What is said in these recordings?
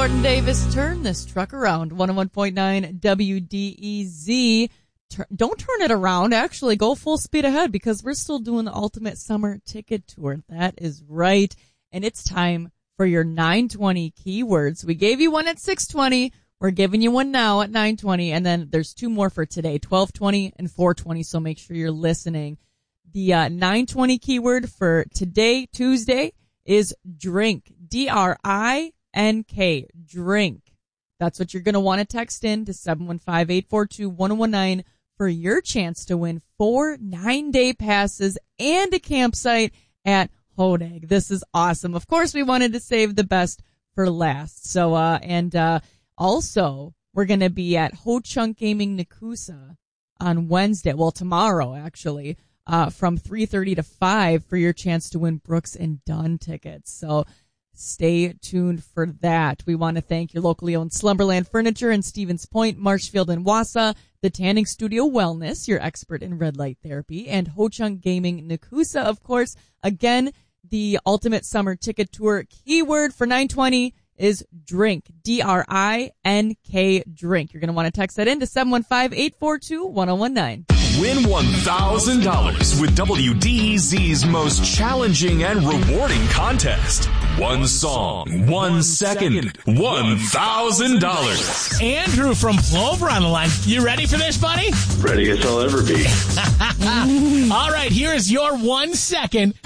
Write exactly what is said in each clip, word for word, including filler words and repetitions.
Jordan Davis, turn this truck around. one oh one point nine W D E Z. Tur- don't turn it around. Actually, go full speed ahead because we're still doing the Ultimate Summer Ticket Tour. That is right. And it's time for your nine twenty keywords. We gave you one at six twenty. We're giving you one now at nine twenty. And then there's two more for today, twelve twenty and four twenty. So make sure you're listening. The uh, nine twenty keyword for today, Tuesday, is drink. D R I N K. Drink. That's what you're going to want to text in to seven one five, eight four two, one oh one nine for your chance to win four nine-day passes and a campsite at Hodag. This is awesome. Of course, we wanted to save the best for last. So, uh, and uh, also, we're going to be at Ho Chunk Gaming Nakusa on Wednesday. Well, tomorrow, actually. Uh, from three thirty to five for your chance to win Brooks and Dunn tickets. So stay tuned for that. We want to thank your locally owned Slumberland Furniture in Stevens Point, Marshfield, and Wausau, the Tanning Studio Wellness, your expert in red light therapy, and Ho Chunk Gaming Nakusa, of course. Again, the Ultimate Summer Ticket Tour keyword for nine twenty is drink. D R I N K, drink. You're going to want to text that in to seven one five, eight four two, one oh one nine. Win one thousand dollars with W D E Z's most challenging and rewarding contest. One song, one second, one thousand dollars. Andrew from Plover on the line. You ready for this, buddy? Ready as I'll ever be. All right, here is your one second.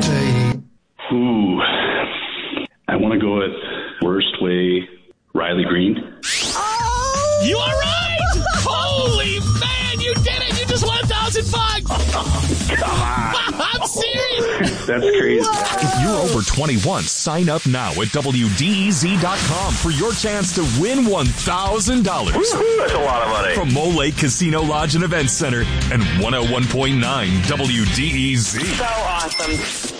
Ooh. I want to go with Worst Way, Riley Green. Oh! You are right! Holy man, you did it! You just won a thousand bucks! Oh, come on. I'm serious! That's crazy. If you're over twenty-one, sign up now at W D E Z dot com for your chance to win one thousand dollars. That's a lot of money. From Mole Lake Casino Lodge and Event Center and one oh one point nine W D E Z. So awesome.